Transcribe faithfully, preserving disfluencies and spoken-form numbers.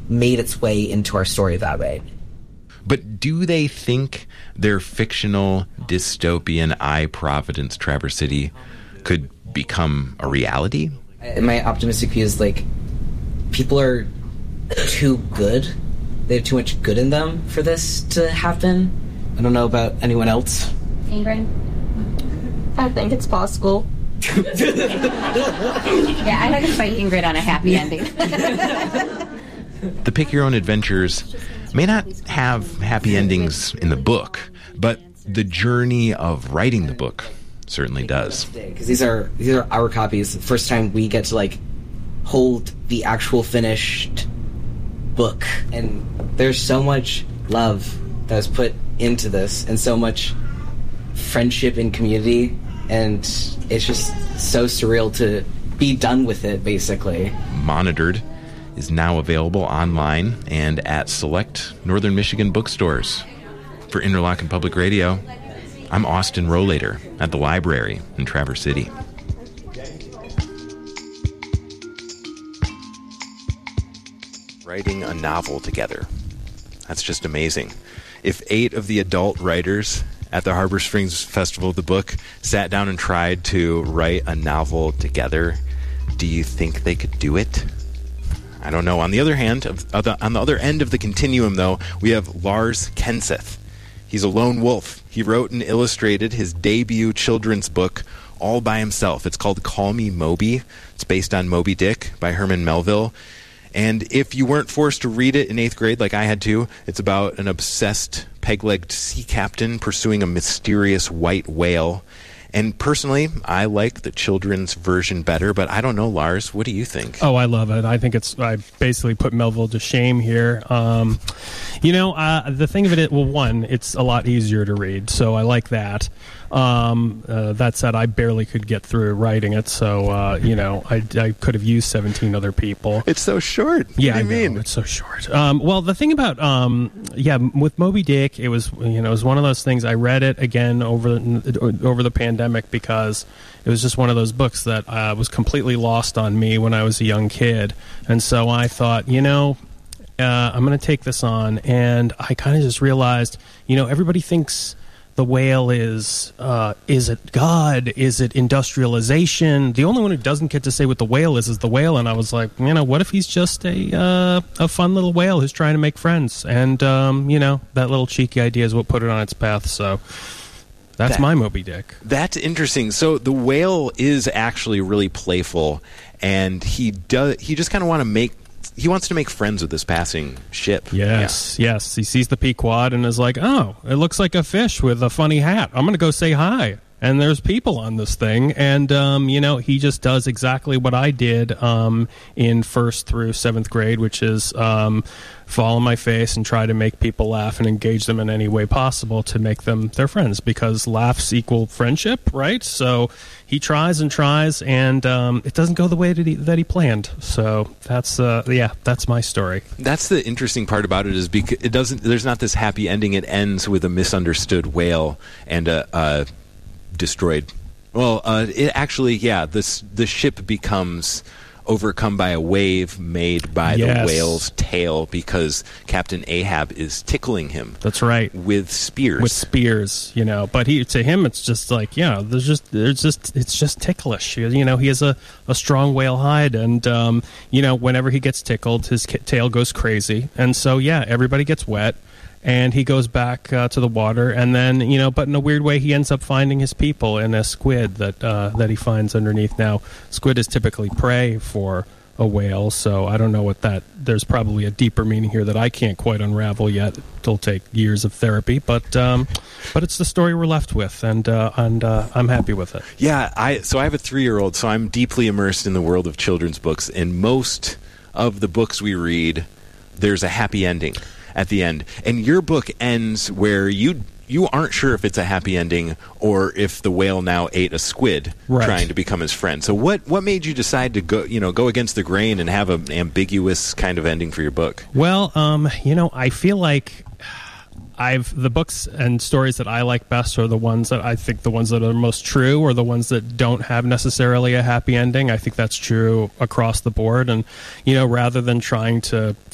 made its way into our story that way. But do they think their fictional dystopian I, Providence, Traverse City could become a reality? My optimistic view is, like, people are too good. They have too much good in them for this to happen. I don't know about anyone else. Ingrid? I think it's possible. Yeah, I had to fight Ingrid on a happy ending. The Pick Your Own Adventures may not have happy endings in the book, but the journey of writing the book certainly does. Because these are these are our copies. The first time we get to, like, hold the actual finished book, and there's so much love that was put into this, and so much friendship and community, and it's just so surreal to be done with it, basically. Monitored is now available online and at select Northern Michigan bookstores. For Interlochen Public Radio, I'm Austin Rollator at the library in Traverse City. Writing a novel together. That's just amazing. If eight of the adult writers at the Harbor Springs Festival of the Book sat down and tried to write a novel together, do you think they could do it? I don't know. On the other hand, of, of the, on the other end of the continuum, though, we have Lars Kenseth. He's a lone wolf. He wrote and illustrated his debut children's book all by himself. It's called Call Me Moby. It's based on Moby Dick by Herman Melville. And if you weren't forced to read it in eighth grade like I had to, it's about an obsessed peg-legged sea captain pursuing a mysterious white whale. And personally, I like the children's version better, but I don't know, Lars, what do you think? Oh, I love it. I think it's, I basically put Melville to shame here. Um, you know, uh, the thing of it, well, one, it's a lot easier to read, so I like that. Um, uh, that said, I barely could get through writing it, so, uh, you know, I, I could have used seventeen other people. It's so short. Yeah, what do you I know, mean? It's so short. Um, well, the thing about, um, yeah, with Moby Dick, it was, you know, it was one of those things. I read it again over over the pandemic because it was just one of those books that uh, was completely lost on me when I was a young kid, and so I thought, you know, uh, I'm going to take this on, and I kind of just realized, you know, everybody thinks the whale is, uh, is it God? Is it industrialization? The only one who doesn't get to say what the whale is is the whale. And I was like, you know, what if he's just a uh, a fun little whale who's trying to make friends? And, um, you know, that little cheeky idea is what put it on its path. So that's that, my Moby Dick. That's interesting. So the whale is actually really playful, and he does. He just kind of want to make He wants to make friends with this passing ship. Yes, yeah. yes. He sees the Pequod and is like, oh, it looks like a fish with a funny hat. I'm going to go say hi. And there's people on this thing. And, um, you know, he just does exactly what I did um, in first through seventh grade, which is um, fall on my face and try to make people laugh and engage them in any way possible to make them their friends, because laughs equal friendship, right? So he tries and tries, and um, it doesn't go the way that he, that he planned. So that's, uh, yeah, that's my story. That's the interesting part about it, is because it doesn't. There's not this happy ending. It ends with a misunderstood whale and a, a destroyed. Well, uh, it actually, yeah, this the ship becomes overcome by a wave made by yes. the whale's tail because Captain Ahab is tickling him. That's right. With spears. With spears, you know. But he, to him, it's just like, you know, there's just, there's just, it's just ticklish. You know, he has a, a strong whale hide, and um, you know, whenever he gets tickled, his tail goes crazy, and so yeah, everybody gets wet. And he goes back uh, to the water, and then, you know, but in a weird way, he ends up finding his people in a squid that uh, that he finds underneath. Now, squid is typically prey for a whale, so I don't know what that. There's probably a deeper meaning here that I can't quite unravel yet. It'll take years of therapy, but um, but it's the story we're left with, and uh, and uh, I'm happy with it. Yeah, I so I have a three-year-old, so I'm deeply immersed in the world of children's books. And most of the books we read, there's a happy ending at the end, and your book ends where you you aren't sure if it's a happy ending or if the whale now ate a squid right. trying to become his friend. So what what made you decide to go you know go against the grain and have an ambiguous kind of ending for your book? Well, um, you know, I feel like I've the books and stories that I like best are the ones that I think the ones that are most true, or the ones that don't have necessarily a happy ending. I think that's true across the board, and you know, rather than trying to